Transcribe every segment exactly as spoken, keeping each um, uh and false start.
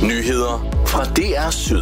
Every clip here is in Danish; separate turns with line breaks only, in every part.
Nyheder fra D R Syd.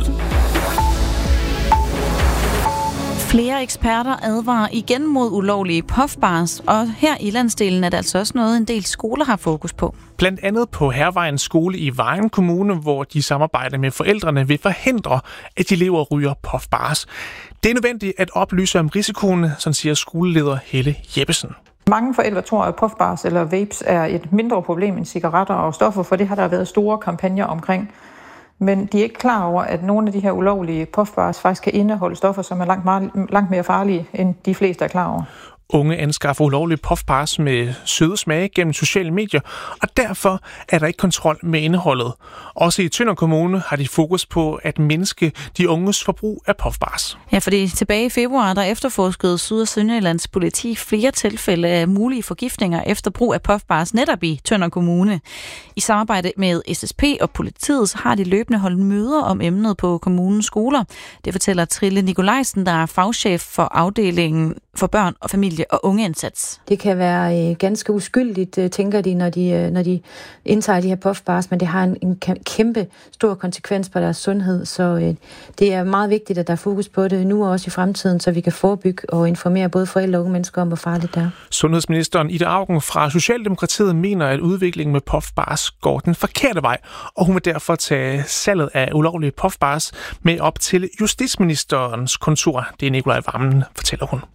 Flere eksperter advarer igen mod ulovlige puffbars, og her i landsdelen er det altså også noget, en del skoler har fokus på.
Blandt andet på Hærvejens skole i Vejen Kommune, hvor de samarbejder med forældrene vil forhindre, at elever ryger puffbars. Det er nødvendigt at oplyse om risikoen, sådan siger skoleleder Helle Jeppesen.
Mange forældre tror, at puffbars eller vapes er et mindre problem end cigaretter og stoffer, for det har der været store kampagner omkring. Men de er ikke klar over, at nogle af de her ulovlige puffbars faktisk kan indeholde stoffer, som er langt, meget, langt mere farlige, end de fleste er klar over.
Unge anskaffer ulovlige puffbars med søde smage gennem sociale medier, og derfor er der ikke kontrol med indholdet. Også i Tønder Kommune har de fokus på at mindske de unges forbrug af puffbars.
Ja, fordi tilbage i februar, der efterforskede Syd- og Sønderjyllands politi flere tilfælde af mulige forgiftninger efter brug af puffbars netop i Tønder Kommune. I samarbejde med S S P og politiet så har de løbende holdt møder om emnet på kommunens skoler. Det fortæller Trille Nikolajsen, der er fagchef for afdelingen for børn og familie og ungeindsats.
Det kan være øh, ganske uskyldigt, øh, tænker de, når de, øh, når de indtager de her puffbars, men det har en, en kæmpe stor konsekvens på deres sundhed, så øh, det er meget vigtigt, at der er fokus på det nu og også i fremtiden, så vi kan forebygge og informere både forældre og unge mennesker om, hvor farligt det er.
Sundhedsministeren Ida Auken fra Socialdemokratiet mener, at udviklingen med puffbars går den forkerte vej, og hun vil derfor tage salget af ulovlige puffbars med op til justitsministerens kontor. Det er Nikolaj Vammen, fortæller hun.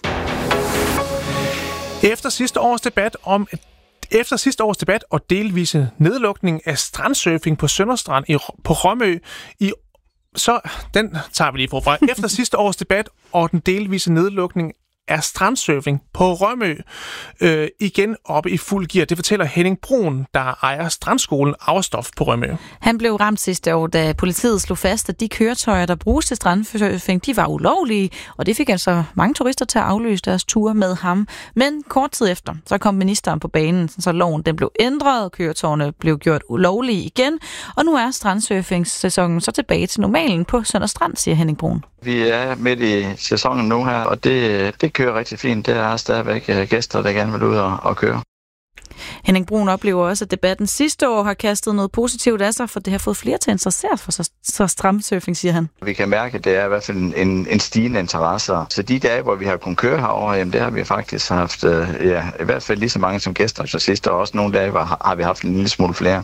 Efter sidste års debat om Efter sidste års debat og delvise nedlukning af strandsurfing på Sønderstrand i, på Rømø i så den tager vi lige forfra. Efter sidste års debat og den delvise nedlukning af strandsurfing på Rømø øh, igen oppe i fuld gear. Det fortæller Henning Brun, der ejer strandskolen Auerstof på Rømø.
Han blev ramt sidste år, da politiet slog fast, at de køretøjer, der bruges til strandsurfing, de var ulovlige, og det fik altså mange turister til at afløse deres ture med ham. Men kort tid efter, så kom ministeren på banen, så loven den blev ændret, og køretøjerne blev gjort ulovlige igen, og nu er strandsurfingssæsonen så tilbage til normalen på Sønderstrand, siger Henning Brun.
Vi er midt i sæsonen nu her, og det, det kører rigtig fint. Der er stadigvæk gæster, der gerne vil ud og, og køre.
Henning Brun oplever også, at debatten sidste år har kastet noget positivt af sig, for det har fået flere til at interessere for så, så strandsurfing, siger han.
Vi kan mærke, at det er i hvert fald en, en stigende interesse. Så de dage, hvor vi har kunnet køre herovre, jamen, det har vi faktisk haft ja, i hvert fald lige så mange som gæster så sidste år. Også nogle dage hvor har vi haft en lille smule flere.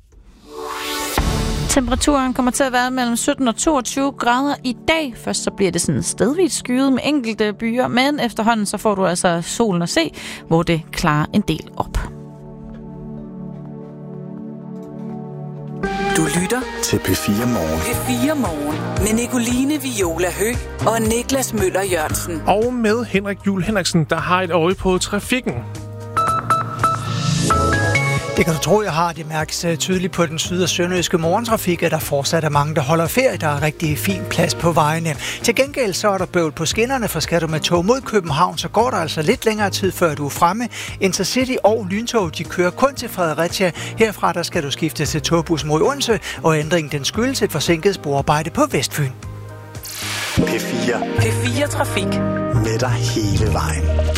Temperaturen kommer til at være mellem sytten og toogtyve grader i dag. Først så bliver det sådan stedvist skyet med enkelte byer, men efterhånden så får du altså solen at se, hvor det klarer en del op.
Du lytter
til P fire Morgen.
P fire Morgen med Nicoline Viola Høgh og Niklas Møller Jørgensen.
Og med Henrik Juhl Henriksen, der har et øje på trafikken.
Det kan du tro, jeg har. Det mærkes tydeligt på den syd- og sønderjyske morgentrafik, at der fortsat er mange, der holder ferie. Der er rigtig fin plads på vejene. Til gengæld så er der bøvl på skinnerne, for skal du med tog mod København, så går der altså lidt længere tid, før du er fremme. Intercity og lyntog, de kører kun til Fredericia. Herfra der skal du skifte til togbus mod Odense, og ændringen den skyldes et forsinket sporarbejde på Vestfyn.
P fire.
P fire Trafik.
Med dig hele vejen.